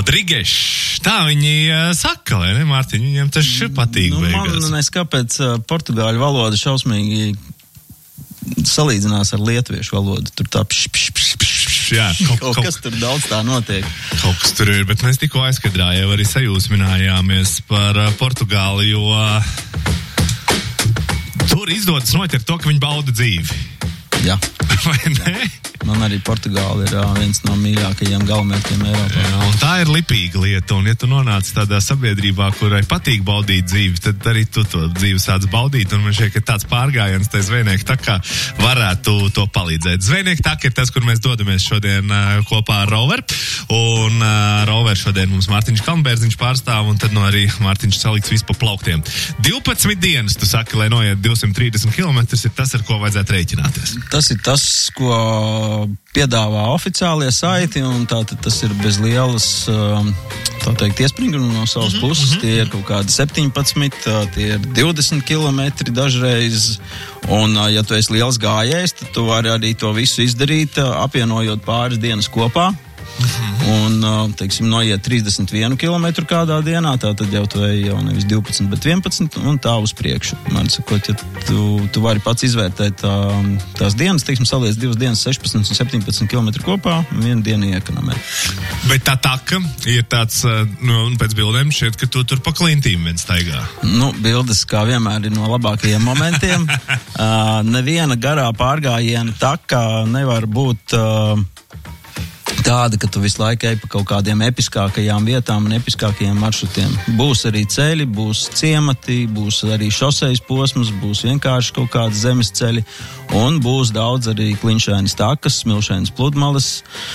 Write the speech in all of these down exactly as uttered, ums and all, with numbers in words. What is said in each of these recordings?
Rodrigues. Tā viņi uh, saka, vai ne, Mārtiņ? Viņiem tas patīk nu, beigās. Man nes kāpēc uh, portugāļu valoda šausmīgi salīdzinās ar lietuviešu valodu. Tur tā pš, pš, pš, pš, pš. Jā, kaut, kaut kas tur daudz tā notiek. Kaut kas tur ir, bet mēs tikko aizkadrā jau arī sajūsminājāmies par uh, Portugāli, jo uh, tur izdodas noķert to, ka viņi bauda dzīvi. Jā. Vai ne? Man arī Portugāla ir uh, viens no mīļākajiem galamērķiem Eiropā. Jā, un tā ir lipīga lieta, un ja tu nonāc tādā sabiedrībā, kurai patīk baudīt dzīvi, tad arī tu to dzīvi sāc baudīt, un man šķiet, ka tāds pārgājiens tai zvejnieku takā varētu to palīdzēt. Zvejnieku taka ir tas, kur mēs dodamies šodien uh, kopā ar Rover, un uh, Rover šodien mums Mārtiņš Kalnbērziņš pārstāv, un tad no arī Mārtiņš salikts visu pa plauktiem. divpadsmit dienas, tu saki, lai noiet divsimt trīsdesmit kilometrus, ir tas, ar ko vajadzētu rēķināties. Tas ir tas, ko piedāvā oficiālie saiti, un tātad tas ir bez lielas, tā teikt, iespringuma no savas mm-hmm, puses. Mm-hmm. Tie ir kaut kādi septiņpadsmit, tie ir divdesmit kilometri dažreiz, un ja tu esi liels gājējs, tad tu vari arī to visu izdarīt, apvienojot pāris dienas kopā. Mm-hmm. Un, teiksim, noiet trīsdesmit vienu kilometru kādā dienā, tā tad jau tu ej jau nevis divpadsmit, bet vienpadsmit, un tā uz priekšu. Man sakot, ja tu, tu vari pats izvērtēt tā, tās dienas, teiksim, saliec divas dienas sešpadsmit un septiņpadsmit kilometru kopā, un vienu dienu iekonomē. Bet tā taka ir tāds, nu, pēc bildēm šķiet, ka tu tur pa klintīm vien staigā. Nu, bildes, kā vienmēr, ir no labākajiem momentiem. uh, neviena garā pārgājiena taka nevar būt... Uh, tāda, ka tu visu laiku ej pa kaut kādiem episkākajām vietām un episkākajiem maršrutiem. Būs arī ceļi, būs ciemati, būs arī šosejas posmas, būs vienkārši kaut kādi zemes ceļi, un būs daudz arī kliņšainas takas, smilšainas pludmales,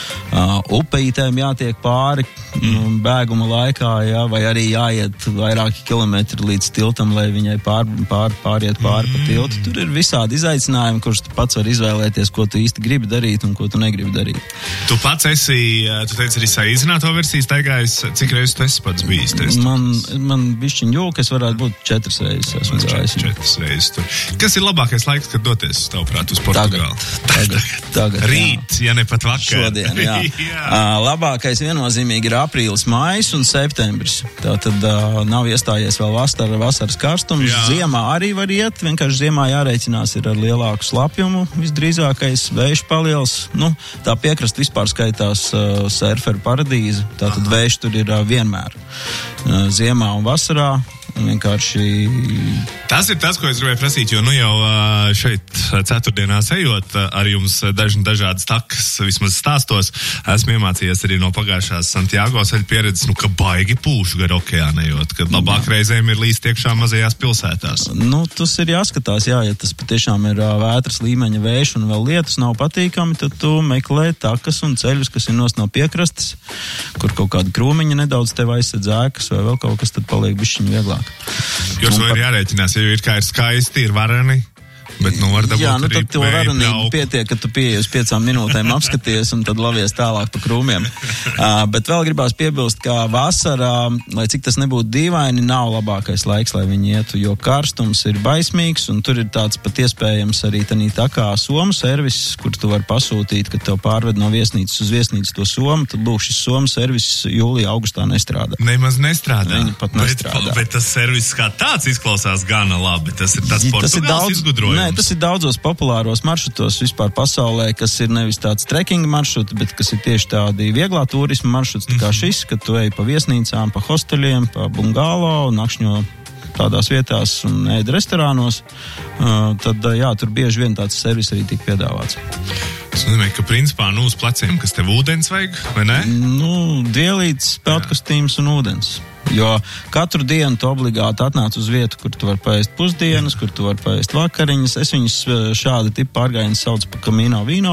uh, upeītēm jātiek pāri mm. bēguma laikā, jā, vai arī jāiet vairāki kilometri līdz tiltam, lai viņai pār, pār, pāriet pāri mm. pa tiltu. Tur ir visādi izaicinājumi, kurus tu pats vari izvēlēties, ko tu īsti gribi darīt un ko tu negribi darīt. Tu pats esi, tu teici, arī saīzināto versiju staigājis, cik reizes tu esi pats bijis? Man, man bišķiņ jūka, es varētu būt četras reizes esmu gājis. Četras reizes tur. Kas ir labākais laiks, kad doties, tavuprāt, uz Portugāli? Tagad, tagad, tagad Rīt, jā. Ja ne pat vakar. Šodien, jā. jā. Uh, labākais viennozīmīgi ir aprīlis, mājas un septembris. Tātad uh, nav iestājies vēl vasara, vasaras karstums. Jā. Ziemā arī var iet, vienkārši ziemā jārēķinās ir ar lielāku slapjumu, visdrīzākais vējš paliels. Nu, tā piekrast vispār skaitās uh, surferu paradīze, tātad Aha. vējš tur ir uh, vienmēr. Uh, ziemā un vasarā. Vienkārši... Tas ir tas, ko es gribēju prasīt, jo nu jau šeit ceturtdienās ejot ar jums daži dažādas takas, vismaz stāstos, esmu iemācījies arī no pagājušās Santiago ceļa pieredzes, nu, ka baigi pūšu gar okeānu ejot, kad labāk reizēm ir līdz iekšā mazajās pilsētās. Nu, tas ir jāskatās, jā, ja tas patiešām ir vētras līmeņa vējš un vēl lietus nav patīkami, tad tu meklē takas un ceļus, kas ir nost no piekrastes, kur kaut kāda krūmiņa nedaudz tev aizsedz ēkas vai vēl kaut kas, tad paliek bišķiņ vieglāk. Jūs vēl ir jārēķinās, ja ir kā ir skaisti, ir vareni, bet nu var dabūt jā, nu, arī tad to varanību pietiek, ka tu pieeji uz piecām minūtēm apskaties un tad lavies tālāk pa krūmiem. Uh, bet vēl gribās piebilst, ka vasarā, lai cik tas nebūtu dīvaini, nav labākais laiks, lai viņi ietu, jo karstums ir baismīgs un tur ir tāds pat iespējams arī tanī tā kā somu servis, kur tu vari pasūtīt, ka tev pārved no viesnīcas uz viesnīcu to somu, tad lūk, šis somu servis jūlijā, augustā nestrādā. Nemaz nestrādā. Viņi pat nestrādā. Bet, bet tas servis kā tāds izklausās gana labi. Tas ir tas Portugāles izgudrojums. Nē, tas ir daudzos populāros maršrutos vispār pasaulē, kas ir nevis tāds trekkinga maršruts, bet kas ir tieši tādi vieglā turisma maršruts, tā kā šis, kad tu ej pa viesnīcām, pa hosteļiem, pa bungalo, nakšņo tādās vietās un ēd restorānos, uh, tad, jā, tur bieži vien tāds servis arī tik piedāvāts. Tas nozīmē, ka principā, nu, uz pleciem, kas tev ūdens vajag, vai ne? Nu, dielīts, peltkostīms un ūdens. Jo katru dienu tu obligāti atnāc uz vietu, kur tu vari paēst pusdienas, kur tu vari paēst vakariņas. Es viņus šādi tipu pārgājienus saucu pa Camino vīno.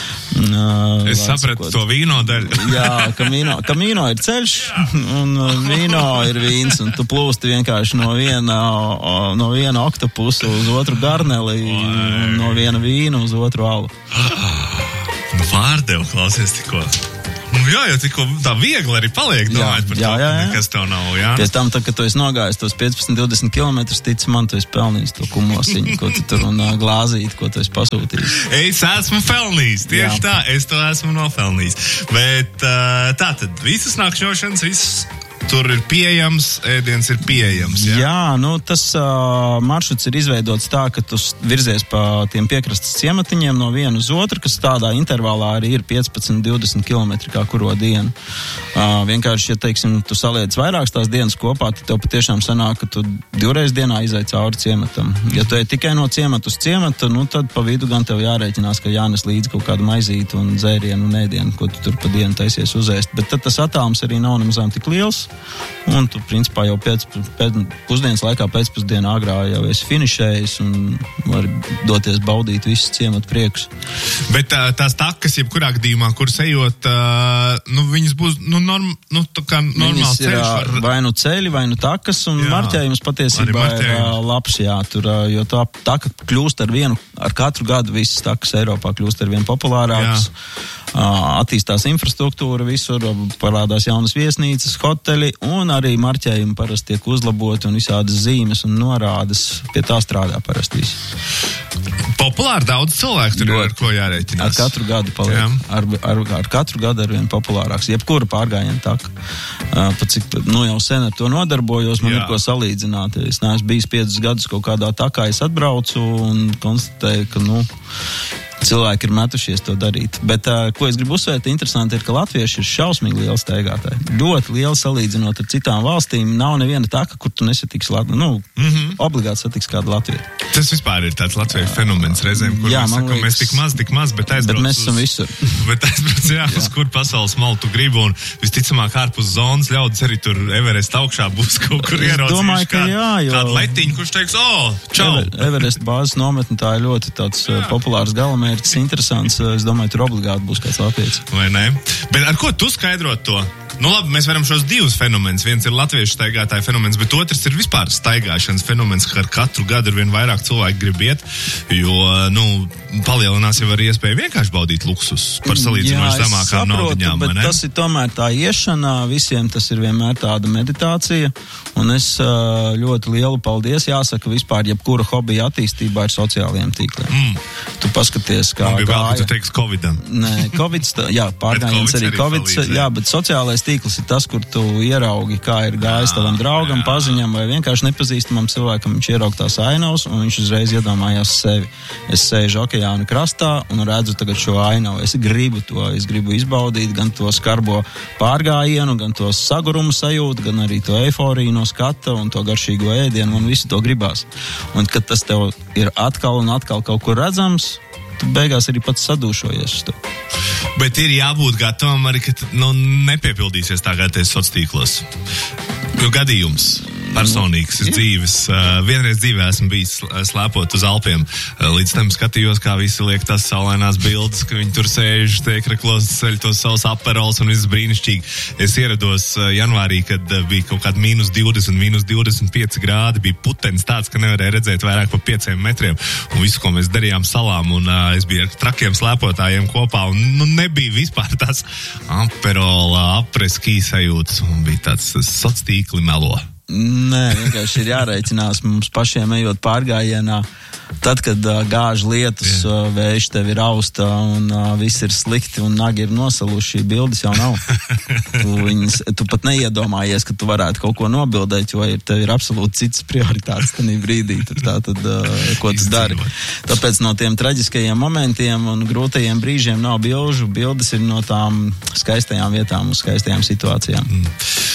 Uh, es sapratu to vīno daļu. Jā, Camino, Camino ir ceļš, un vīno ir vīns, un tu plūsti vienkārši no viena, no viena oktopusa uz otru garneli, no viena vīna uz otru alu. Nu, vārdev, klausies tikko. Nu, Jā, jo tikko tā viegli arī paliek domāt par jā, to, jā, jā. kas tev nav, jā. Pēc tam, tā, kad tu esi nogājis tos piecpadsmit divdesmit kilometrus, tic man, tu esi pelnījis to kumosiņu, ko tu tur un glāzīt, ko tu esi pasūtījis. Es esmu pelnījis, tieši jā. Tā, es to esmu nopelnījis. Bet tā tad, visas nakšņošanas, visas tur ir pieejams, ēdiens ir pieejams, jā? Jā, nu tas uh, maršruts ir izveidots tā, ka tu virzies pa tiem piekrastes ciematiņiem no viena uz otru, kas tādā intervālā arī ir piecpadsmit divdesmit kilometri kā kuro dienu. Uh, vienkārši, ja, teiksim, tu saliec vairākas tās dienas kopā, tad tev patiešām sanāk, ka tu divreiz dienā izai cauri ciematam. Ja tu ej tikai no ciemata uz ciematu, nu tad pa vidu gan tev jārēķinās, ka jānes līdzi kaut kādu maizīti un dzērienu un ēdienu, ko tu tur pa dienu taisies uzēst. Bet tad tas attālums arī nav nemazām tik liels. Un tu, principā, jau pēc, pēc pusdienas laikā pēcpusdienā agrā jau esi finišējis un vari doties baudīt visus ciematu priekšus. Bet tā, tās takas, jebkurā gadījumā, kur ejot, uh, nu, viņas būs, nu, norm, nu tā kā normāls ceļš. Var... vai nu ceļi, vai nu takas, un jā, marķējums patiesībā marķējums. ir uh, labs, jā, tur, uh, jo tā taka kļūst ar vienu, ar katru gadu visas takas Eiropā kļūst ar vien populārākas. Uh, attīstās infrastruktūra visur, parādās jaunas viesnīcas, hoteļi, un arī marķējumi parasti tiek uzlaboti un visādas zīmes un norādes pie tā strādā parasti visi. Populāri daudz cilvēku tur ir, ar ko jārēķinās. Ar katru gadu paliek, ar, ar, ar katru gadu ar vien populārāks. Jebkura pārgājiena taka. Uh, pat cik, nu jau sen ar to nodarbojos, man Jā. ir ko salīdzināt. Es neesmu bijis piecus gadus kaut kādā takā, es atbraucu un konstatēju, ka, nu, cilvēki ir metušies to darīt. Bet, uh, ko es gribu uzsvērt, interesanti ir, ka latvieši ir šausmīgi lieli staigātāji. Ļoti lieli salīdzinot ar citām valstīm. Nav neviena taka, kur tu nesatiks, nu, mm-hmm. obligāti satiks kādu latviešu. Tas vispār ir tāds latviešu fenomens reizēm, kur jā, mēs sakam, mēs tik maz, tik maz, bet aizbrauc bet mēs esam uz... visur. Bet aizbrauc, jā, jā. uz kur pasaules malu tu gribi, un visticamāk ārpus zonas ļaudis arī tur Everest augšā būs kaut kur ieraudzījuši kā, jo... kādu letiņu, kurš teiks, o, oh, čau! Ever, Everest bāzes nometne, tā ir ļoti tāds jā. populārs galamērķis, interesants. Es domāju, tur obligāti būs kāds latvietis. Vai ne? Bet ar ko tu skaidrot to? Nu labi, mēs varam šos divus fenomenus. Viens ir latviešu staigātāja fenomens, bet otrs ir vispār staigāšanas fenomens, ka ar katru gadu ir vien vairāk cilvēki grib iet, jo, nu, palielinās jau arī iespēja vienkārši baudīt luksus par salīdzinoši zemākām naudiņām, bet ne? Tas ir tomēr tā iešana, visiem tas ir vienmēr tāda meditācija, un es ļoti lielu paldies jāsaka vispār, jebkura hobija attīstībā ir sociālajiem tīkliem. Mm. Tu paskaties, kā man bija gāja. vēl, ka tu teiksi Covidam. Nē, Covids, tā, jā, pārgājiens arī Covids, palīdz, jā, bet sociālais tīkls ir tas, kur tu ieraugi, kā ir gājis tavam draugam, jā. paziņam vai vienkārši nepazīstamam cilvēkam. Viņš ieraug tās ainavas un viņš uzreiz iedomājās sevi. Es sēžu okeāna krastā un redzu tagad šo ainavu. Es gribu to, es gribu izbaudīt gan to skarbo pārgājienu, gan to sagurumu sajūtu, gan arī to eiforiju no skata un to garšīgo ēdienu, un visu to gribās. Un kad tas tev ir atkal un atkal kaut kur redzams, tu beigās arī pats sadūšojies uz to. Bet ir jābūt gatavam arī, ka nu, nepiepildīsies tā kā tais sociālos tīklos. Jo gadījums personīgs ir dzīves. Uh, vienreiz dzīvē esmu bijis slēpot uz Alpiem. Uh, līdz tam skatījos, kā visi liek tās saulainās bildes, ka viņi tur sēž, tiek reklos, ceļ tos savus aperols un viss brīnišķīgi. Es ierados uh, janvārī, kad uh, bija kaut kāda mīnus divdesmit, mīnus divdesmit pieci grādi, bija putenis tāds, ka nevarēja redzēt vairāk pa pieciem metriem. Un visu, ko mēs darījām salām, un uh, es biju ar trakiem slēpotājiem kopā, un nu, nebija vispār tās aperola, apreskī sajūtas, un bija tāds soc tīkli melo. Nē, vienkārši ir jārēķinās mums pašiem ejot pārgājienā. Tad, kad uh, gāž lietus, uh, vējš tevi rausta un uh, viss ir slikti un nagi ir nosaluši, bildes jau nav. tu, viņas, tu pat neiedomājies, ka tu varētu kaut ko nobildēt, jo ir, tev ir absolūti citas prioritātes tajā brīdī. Tur tā tad, uh, ko tu dari. Tāpēc no tiem traģiskajiem momentiem un grūtajiem brīžiem nav bilžu. Bildes ir no tām skaistajām vietām un skaistajām situācijām. Mm.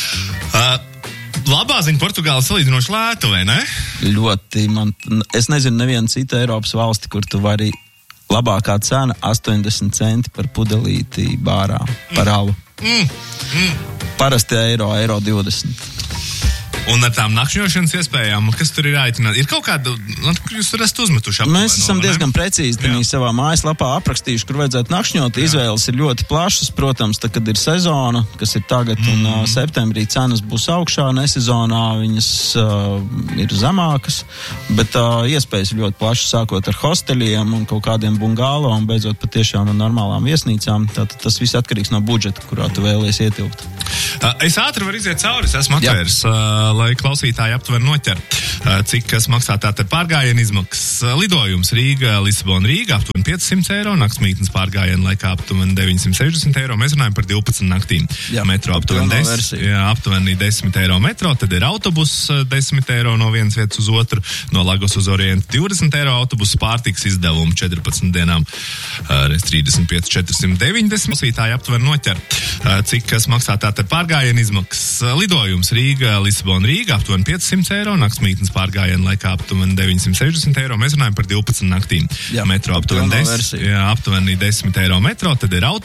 Uh. Labā ziņa, Portugāla salīdzinoši lēta, vai ne? Ļoti. Man, es nezinu nevienu citu Eiropas valsti, kur tu vari labākā cena astoņdesmit centi par pudelīti bārā, par alu. Mm. Mm. Parasti eiro, eiro divdesmit. Un ar tām nakšņošanas iespējām, kas tur ir aicināt, ir kaut kāda, jūs tur esat uzmetuši aptuveni. Mēs esam diezgan precīzi tenī savā mājaslapā aprakstījuši, kur vajadzētu nakšņot. Jā. Izvēles ir ļoti plašas, protams, tad, kad ir sezona, kas ir tagad, mm. un uh, septembrī cenas būs augšā, nesezonā viņas uh, ir zemākas, bet uh, iespējas ir ļoti plašas, sākot ar hosteļiem un kaut kādiem bungālo un beidzot patiešām ar normālām viesnīcām. Tātad tas viss atkarīgs no budžeta, kurā tu vēlies ietilpt. Es ātri varu iziet cauri, es esmu atvērs, uh, lai klausītāji aptuveni noķer, uh, cik kas maksā tātad pārgājienu izmaksas. Lidojums Rīga, Lisabona, Rīga aptuveni piecsimt eiro, naktsmītnes pārgājienu laikā aptuveni deviņsimt sešdesmit eiro. Mēs runājam par divpadsmit naktīm. Jā, metro aptuveni, des, jā, aptuveni desmit eiro metro, tad ir autobus desmit eiro no vienas vietas uz otru, no Lagos uz Orientu divdesmit eiro autobus, pārtiks izdevumu četrpadsmit dienām, uh, trīsdesmit pieci četrsimt deviņdesmit. Klausītāji aptuveni noķer, uh, cik kas maksā tātad pārgājienu izmaksas. Lidojums Rīga, Lisabona, Rīga aptuveni piecsimt eiro, naktsmītnes pārgājienu laikā aptuveni deviņsimt sešdesmit eiro. Mēs runājam par divpadsmit naktīm. Jā, metro aptuveni, des, jā, aptuveni desmit eiro metro, tad ir autobus.